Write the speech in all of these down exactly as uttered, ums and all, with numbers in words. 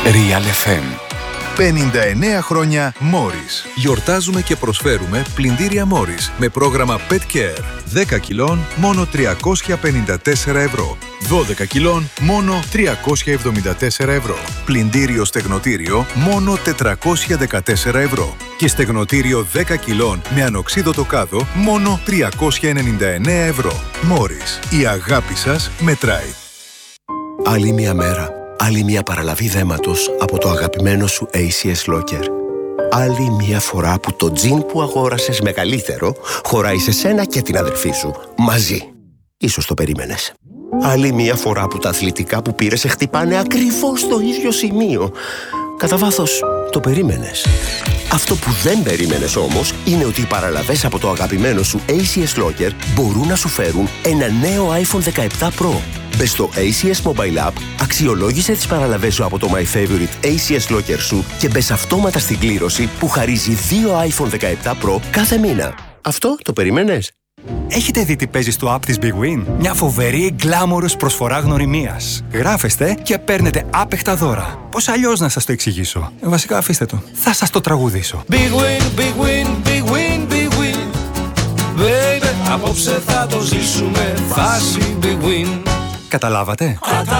Real εφ εμ. πενήντα εννέα χρόνια Morris. Γιορτάζουμε και προσφέρουμε πλυντήρια Morris με πρόγραμμα Pet Care. δέκα κιλών μόνο τριακόσια πενήντα τέσσερα ευρώ. δώδεκα κιλών μόνο τριακόσια εβδομήντα τέσσερα ευρώ. Πλυντήριο στεγνοτήριο μόνο τετρακόσια δεκατέσσερα ευρώ. Και στεγνοτήριο δέκα κιλών με ανοξίδωτο κάδο μόνο τριακόσια ενενήντα εννέα ευρώ. Morris. Η αγάπη σας μετράει. Άλλη μια μέρα. Άλλη μια παραλαβή δέματος από το αγαπημένο σου έι σι ες Locker. Άλλη μια φορά που το τζιν που αγόρασες μεγαλύτερο χωράει σε σένα και την αδερφή σου. Μαζί. Ίσως το περίμενες. Άλλη μια φορά που τα αθλητικά που πήρες σε χτυπάνε ακριβώς στο ίδιο σημείο. Κατά βάθος, το περίμενες. Αυτό που δεν περίμενες όμως είναι ότι οι παραλαβές από το αγαπημένο σου έι σι ες Locker μπορούν να σου φέρουν ένα νέο άιφον δεκαεπτά Pro. Μπες στο έι σι ες Mobile App, αξιολόγησε τις παραλαβές σου από το My Favorite έι σι ες Locker σου και μπες αυτόματα στην κλήρωση που χαρίζει δύο άιφον δεκαεπτά Pro κάθε μήνα. Αυτό το περίμενες? Έχετε δει τι παίζει στο app της Big Win? Μια φοβερή γκλάμορος προσφορά γνωριμίας. Γράφεστε και παίρνετε άπεχτα δώρα. Πώς αλλιώς να σας το εξηγήσω? Ε, βασικά αφήστε το. Θα σας το τραγουδήσω. Big Win, Big Win, Big Win, Big Win. Baby, απόψε θα το ζήσουμε φάση Big Win. Καταλάβατε?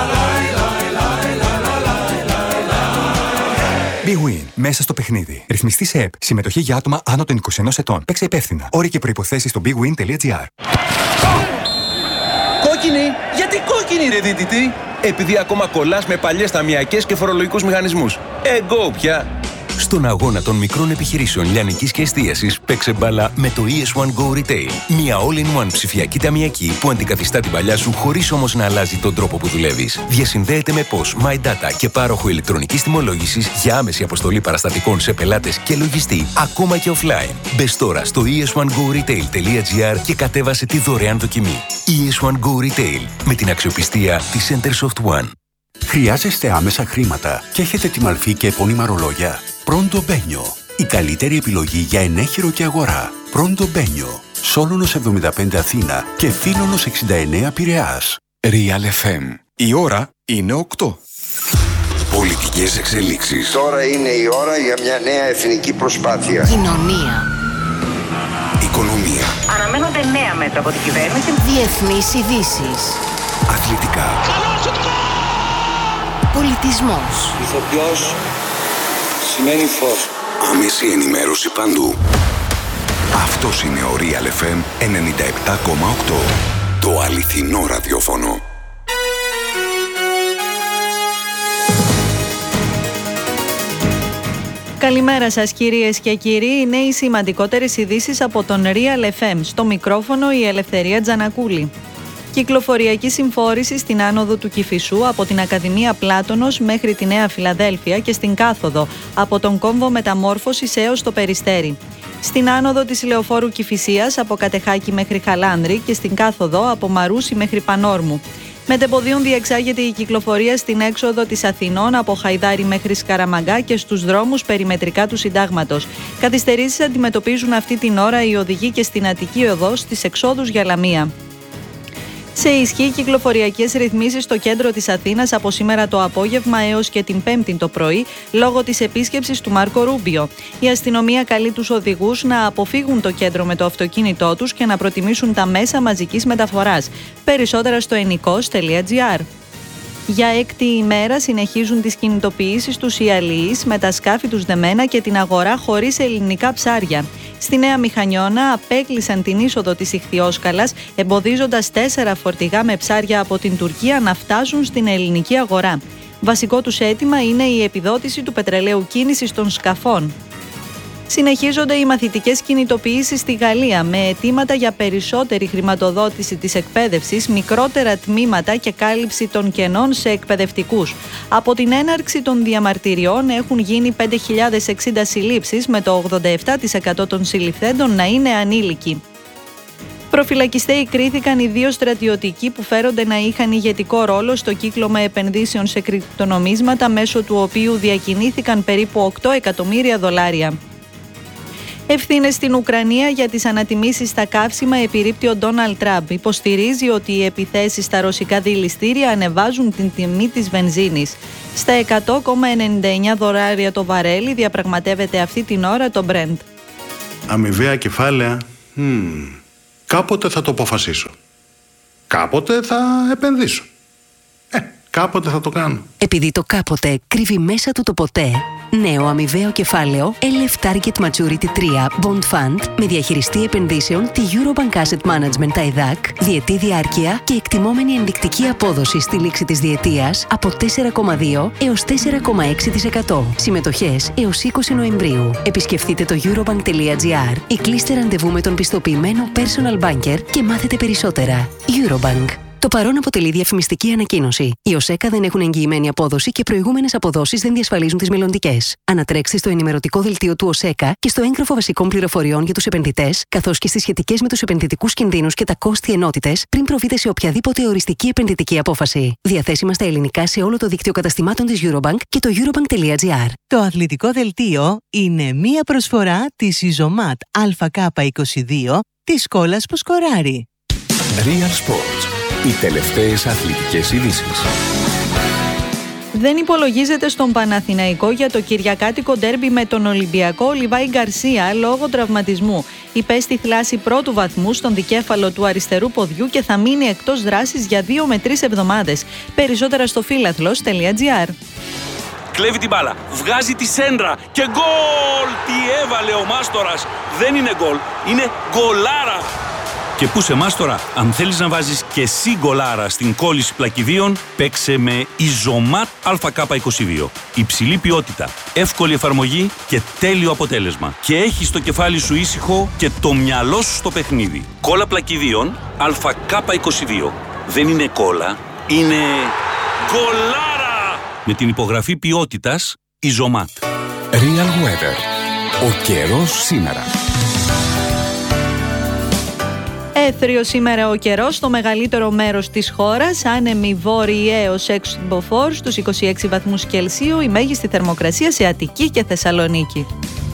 Big Win. Μέσα στο παιχνίδι. Ρυθμιστή σε ΕΠ. Συμμετοχή για άτομα άνω των είκοσι ενός ετών. Παίξε υπεύθυνα. Όροι και προϋποθέσεις στο big win τελεία gr. Κόκκινη! Γιατί κόκκινη ρε δίτητη? Επειδή ακόμα κολλάς με παλιές ταμιακές και φορολογικούς μηχανισμούς. Εγώ πια! Στον αγώνα των μικρών επιχειρήσεων λιανικής και εστίασης παίξε μπάλα με το ι ες One Go Retail. Μια all-in-one ψηφιακή ταμιακή που αντικαθιστά την παλιά σου χωρίς όμως να αλλάζει τον τρόπο που δουλεύεις. Διασυνδέεται με P O S, MyData και πάροχο ηλεκτρονικής τιμολόγησης για άμεση αποστολή παραστατικών σε πελάτες και λογιστή, ακόμα και offline. Μπες τώρα στο ι ες one go retail τελεία gr και κατέβασε τη δωρεάν δοκιμή. ι ες One Go Retail με την αξιοπιστία της Centersoft One. Χρειάζεστε άμεσα χρήματα και έχετε τη μαλφή και επώνυμα ρολόγια? Pronto Benio. Η καλύτερη επιλογή για ενέχειρο και αγορά. Pronto Benio. Σόλωνος εβδομήντα πέντε Αθήνα και Φίλωνος εξήντα εννέα Πειραιάς. Real εφ εμ. Η ώρα είναι οκτώ. Πολιτικές εξελίξεις. Τώρα είναι η ώρα για μια νέα εθνική προσπάθεια. Κοινωνία. Οικονομία. Αναμένονται νέα μέτρα από την κυβέρνηση. Διεθνείς ειδήσεις. Αθλητικά. Πολιτισμός. Ηθοποιός σημαίνει φως. Άμεση ενημέρωση παντού. Αυτός είναι ο Real εφ εμ ενενήντα επτά κόμμα οκτώ. Το αληθινό ραδιόφωνο. Καλημέρα σας κυρίες και κύριοι. Είναι οι σημαντικότερες ειδήσεις από τον Real εφ εμ. Στο μικρόφωνο η Ελευθερία Τζανακούλη. Κυκλοφοριακή συμφόρηση στην άνοδο του Κηφισού από την Ακαδημία Πλάτωνος μέχρι τη Νέα Φιλαδέλφια και στην κάθοδο από τον κόμβο μεταμόρφωσης έως το Περιστέρι. Στην άνοδο της Λεωφόρου Κηφισίας από Κατεχάκη μέχρι Χαλάνδρη και στην κάθοδο από Μαρούσι μέχρι Πανόρμου. Μετεποδίων διεξάγεται η κυκλοφορία στην έξοδο της Αθηνών από Χαϊδάρη μέχρι Σκαραμαγκά και στους δρόμους περιμετρικά του Συντάγματος. Καθυστερήσεις αντιμετωπίζουν αυτή την ώρα οι οδηγοί και στην Αττική Οδό στις εξόδους για Λαμία. Σε ισχύ κυκλοφοριακές ρυθμίσεις στο κέντρο της Αθήνας από σήμερα το απόγευμα έως και την Πέμπτη το πρωί, λόγω της επίσκεψης του Μάρκο Ρούμπιο. Η αστυνομία καλεί τους οδηγούς να αποφύγουν το κέντρο με το αυτοκίνητό τους και να προτιμήσουν τα μέσα μαζικής μεταφοράς. Περισσότερα στο ενικός τελεία gr. Για έκτη ημέρα συνεχίζουν τις κινητοποιήσεις τους οι αλληλείς με τα σκάφη τους δεμένα και την αγορά χωρίς ελληνικά ψάρια. Στη Νέα Μηχανιώνα απέκλεισαν την είσοδο της Ιχθυόσκαλας, εμποδίζοντας τέσσερα φορτηγά με ψάρια από την Τουρκία να φτάσουν στην ελληνική αγορά. Βασικό τους αίτημα είναι η επιδότηση του πετρελαίου κίνησης των σκαφών. Συνεχίζονται οι μαθητικές κινητοποιήσεις στη Γαλλία με αιτήματα για περισσότερη χρηματοδότηση της εκπαίδευσης, μικρότερα τμήματα και κάλυψη των κενών σε εκπαιδευτικούς. Από την έναρξη των διαμαρτυριών έχουν γίνει πέντε χιλιάδες εξήντα συλλήψεις, με το ογδόντα επτά τοις εκατό των συλληφθέντων να είναι ανήλικοι. Προφυλακιστέοι κρίθηκαν οι δύο στρατιωτικοί που φέρονται να είχαν ηγετικό ρόλο στο κύκλωμα επενδύσεων σε κρυπτονομίσματα, μέσω του οποίου διακινήθηκαν περίπου οκτώ εκατομμύρια δολάρια. Ευθύνες στην Ουκρανία για τις ανατιμήσεις στα καύσιμα επιρρύπτει ο Ντόναλντ Τραμπ. Υποστηρίζει ότι οι επιθέσεις στα ρωσικά δηληστήρια ανεβάζουν την τιμή της βενζίνης. Στα εκατό κόμμα ενενήντα εννέα δολάρια το βαρέλι διαπραγματεύεται αυτή την ώρα το Brent. Αμοιβαία κεφάλαια, hmm, κάποτε θα το αποφασίσω. Κάποτε θα επενδύσω. Ε, κάποτε θα το κάνω. Επειδή το κάποτε κρύβει μέσα του το ποτέ, νέο αμοιβαίο κεφάλαιο ελ εφ Target Maturity τρία Bond Fund με διαχειριστή επενδύσεων τη Eurobank Asset Management άι ντι έι σι, διετή διάρκεια και εκτιμόμενη ενδεικτική απόδοση στη λήξη της διετίας από τέσσερα κόμμα δύο έως τέσσερα κόμμα έξι τοις εκατό. Συμμετοχές έως είκοσι Νοεμβρίου. Επισκεφτείτε το eurobank τελεία gr ή κλείστε ραντεβού με τον πιστοποιημένο personal banker και μάθετε περισσότερα. Eurobank. Το παρόν αποτελεί διαφημιστική ανακοίνωση. Οι ΟΣΕΚΑ δεν έχουν εγγυημένη απόδοση και προηγούμενες αποδόσεις δεν διασφαλίζουν τις μελλοντικές. Ανατρέξτε στο ενημερωτικό δελτίο του ΟΣΕΚΑ και στο έγγραφο βασικών πληροφοριών για τους επενδυτές, καθώς και στις σχετικές με τους επενδυτικούς κινδύνους και τα κόστη ενότητες, πριν προβείτε σε οποιαδήποτε οριστική επενδυτική απόφαση. Διαθέσιμα στα ελληνικά σε όλο το δίκτυο καταστημάτων της Eurobank και το eurobank τελεία gr. Το αθλητικό δελτίο είναι μία προσφορά της Ιζωμάτ Α Κ είκοσι δύο της σκόλας που σκοράρει. Real Sports. Οι τελευταίες αθλητικές ειδήσεις. Δεν υπολογίζεται στον Παναθηναϊκό για το κυριακάτικο ντέρμπι με τον Ολυμπιακό Λιβάη Γκαρσία λόγω τραυματισμού. Υπέστη θλάση πρώτου βαθμού στον δικέφαλο του αριστερού ποδιού και θα μείνει εκτός δράσης για δύο με τρεις εβδομάδες. Περισσότερα στο φύλαθλος τελεία gr. Κλέβει την μπάλα, βγάζει τη σέντρα και γκολ! Τι έβαλε ο Μάστορας! Δεν είναι γκολ, είναι γκολάρα! Και πού σε Μάστορα, αν θέλεις να βάζεις και εσύ γκολάρα στην κόλληση πλακιδίων, παίξε με Ιζωμάτ Α Κ είκοσι δύο. Υψηλή ποιότητα, εύκολη εφαρμογή και τέλειο αποτέλεσμα. Και έχεις το κεφάλι σου ήσυχο και το μυαλό σου στο παιχνίδι. Κόλλα πλακιδίων Α Κ είκοσι δύο. Δεν είναι κόλλα, είναι γκολάρα! Με την υπογραφή ποιότητας Ιζωμάτ. Real Weather. Ο καιρός σήμερα. Έθριο σήμερα ο καιρός στο μεγαλύτερο μέρος της χώρας, άνεμοι βόρειοι έως έξω στην Μποφόρ στους είκοσι έξι βαθμούς Κελσίου, η μέγιστη θερμοκρασία σε Αττική και Θεσσαλονίκη.